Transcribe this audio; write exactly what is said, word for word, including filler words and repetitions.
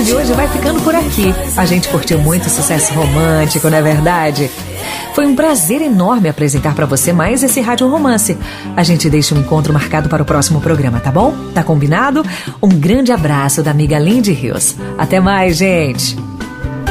Romance de hoje vai ficando por aqui. A gente curtiu muito sucesso romântico, não é verdade? Foi um prazer enorme apresentar para você mais esse Rádio Romance. A gente deixa um encontro marcado para o próximo programa, tá bom? Tá combinado? Um grande abraço da amiga Lindy Rios. Até mais, gente!